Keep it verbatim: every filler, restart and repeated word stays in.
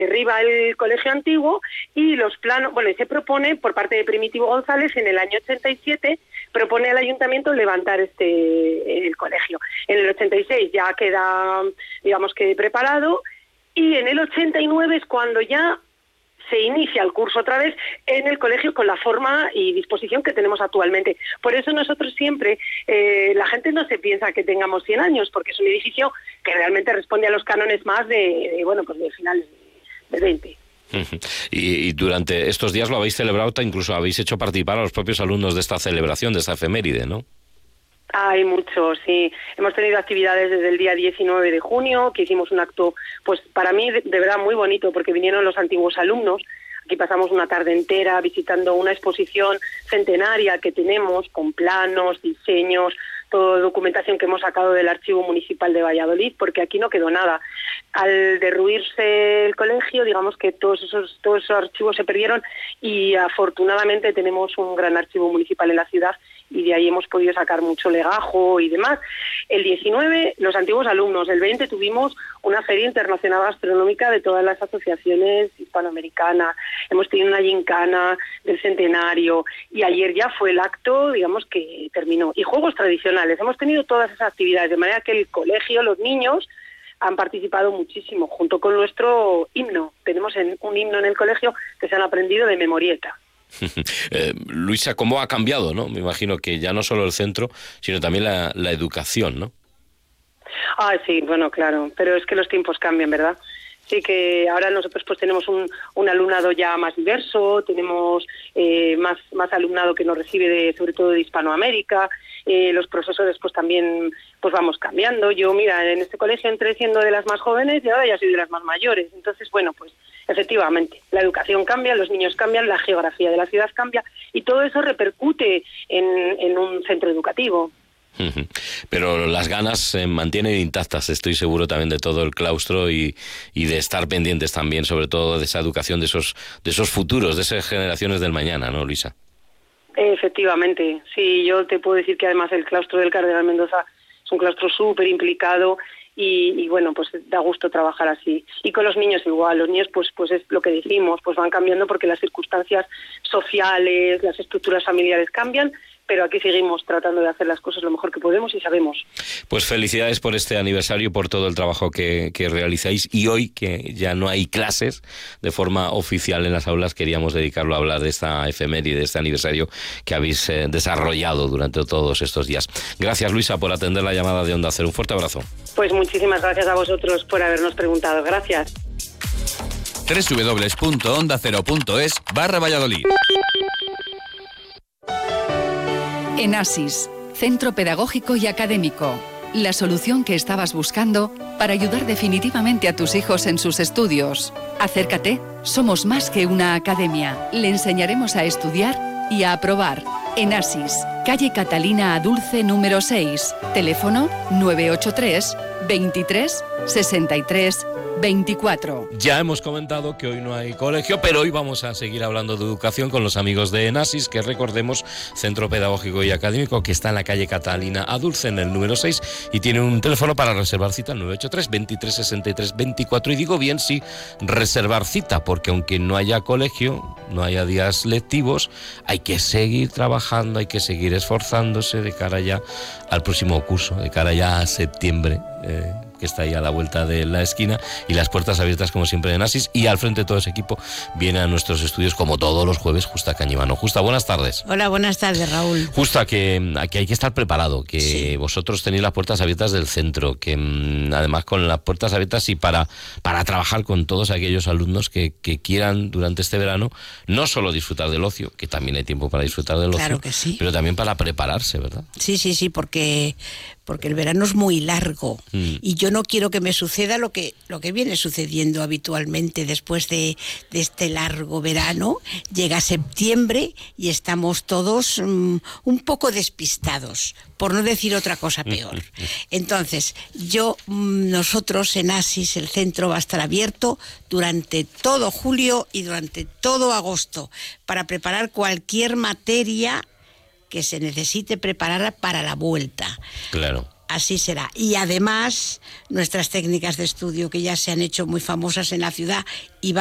derriba el colegio antiguo y los planos, bueno, y se propone por parte de Primitivo González en el año ochenta y siete, propone al ayuntamiento levantar este el colegio. En el ochenta y seis ya queda, digamos que preparado, y en el ochenta y nueve es cuando ya se inicia el curso otra vez en el colegio con la forma y disposición que tenemos actualmente. Por eso nosotros siempre, eh, la gente no se piensa que tengamos cien años, porque es un edificio que realmente responde a los cánones más de, de bueno, pues de finales de veinte. Y, y durante estos días lo habéis celebrado, incluso habéis hecho participar a los propios alumnos de esta celebración, de esta efeméride, ¿no? Hay mucho, sí. Hemos tenido actividades desde el día diecinueve de junio, que hicimos un acto, pues para mí de, de verdad muy bonito, porque vinieron los antiguos alumnos. Aquí pasamos una tarde entera visitando una exposición centenaria que tenemos, con planos, diseños, toda documentación que hemos sacado del Archivo Municipal de Valladolid, porque aquí no quedó nada. Al derruirse el colegio, digamos que todos esos, todos esos archivos se perdieron, y afortunadamente tenemos un gran archivo municipal en la ciudad, y de ahí hemos podido sacar mucho legajo y demás. El diecinueve, los antiguos alumnos. El veinte tuvimos una feria internacional gastronómica de todas las asociaciones hispanoamericanas. Hemos tenido una gincana del centenario, y ayer ya fue el acto, digamos, que terminó. Y juegos tradicionales. Hemos tenido todas esas actividades, de manera que el colegio, los niños, han participado muchísimo, junto con nuestro himno. Tenemos en, un himno en el colegio que se han aprendido de memorieta. eh, Luisa, ¿cómo ha cambiado, no? Me imagino que ya no solo el centro, sino también la, la educación, ¿no? Ah, sí, bueno, claro, pero es que los tiempos cambian, ¿verdad? Sí, que ahora nosotros pues tenemos un, un alumnado ya más diverso, tenemos eh, más, más alumnado que nos recibe de, sobre todo de Hispanoamérica, eh, los profesores pues también pues vamos cambiando. Yo, mira, en este colegio entré siendo de las más jóvenes y ahora ya soy de las más mayores. Entonces, bueno, pues efectivamente, la educación cambia, los niños cambian, la geografía de la ciudad cambia, y todo eso repercute en, en un centro educativo. Pero las ganas se mantienen intactas, estoy seguro, también de todo el claustro, y, y de estar pendientes también, sobre todo, de esa educación, de esos, de esos futuros, de esas generaciones del mañana, ¿no, Luisa? Efectivamente, sí, yo te puedo decir que además el claustro del Cardenal Mendoza es un claustro súper implicado, y, y bueno, pues da gusto trabajar así. Y con los niños igual, los niños pues pues es lo que decimos, pues van cambiando porque las circunstancias sociales, las estructuras familiares cambian, pero aquí seguimos tratando de hacer las cosas lo mejor que podemos y sabemos. Pues felicidades por este aniversario, por todo el trabajo que, que realizáis, y hoy que ya no hay clases de forma oficial en las aulas, queríamos dedicarlo a hablar de esta efeméride, de este aniversario que habéis eh, desarrollado durante todos estos días. Gracias, Luisa, por atender la llamada de Onda Cero. Un fuerte abrazo. Pues muchísimas gracias a vosotros por habernos preguntado. Gracias. doble u doble u doble u punto onda cero punto es barra Valladolid. Enasis, Centro Pedagógico y Académico. La solución que estabas buscando para ayudar definitivamente a tus hijos en sus estudios. Acércate, somos más que una academia. Le enseñaremos a estudiar y a aprobar. Enasis, calle Catalina Adulce número seis. Teléfono nueve ocho tres, veintitrés, sesenta y tres, veinticuatro. Ya hemos comentado que hoy no hay colegio, pero hoy vamos a seguir hablando de educación con los amigos de Enasis, que recordemos, Centro Pedagógico y Académico, que está en la calle Catalina Adulce, en el número seis, y tiene un teléfono para reservar cita, nueve ocho tres, veintitrés, sesenta y tres, veinticuatro. Y digo bien, sí, reservar cita, porque aunque no haya colegio, no haya días lectivos, hay que seguir trabajando, hay que seguir esforzándose de cara ya al próximo curso, de cara ya a septiembre, eh, que está ahí a la vuelta de la esquina, y las puertas abiertas como siempre en Enasis, y al frente de todo ese equipo viene a nuestros estudios como todos los jueves Justa Cañivano. Justa, buenas tardes. Hola, buenas tardes, Raúl. Justa, que aquí hay que estar preparado, que sí. Vosotros tenéis las puertas abiertas del centro, que además con las puertas abiertas y para, para trabajar con todos aquellos alumnos que, que quieran durante este verano no solo disfrutar del ocio, que también hay tiempo para disfrutar del ocio, claro que sí, pero también para prepararse, ¿verdad? Sí, sí, sí, porque porque el verano es muy largo, mm. y yo no quiero que me suceda lo que lo que viene sucediendo habitualmente después de, de este largo verano. Llega septiembre y estamos todos um, un poco despistados, por no decir otra cosa peor. Entonces, yo, nosotros en Enasis, el centro va a estar abierto durante todo julio y durante todo agosto para preparar cualquier materia que se necesite preparar para la vuelta. Claro. así será. Y además, nuestras técnicas de estudio que ya se han hecho muy famosas en la ciudad y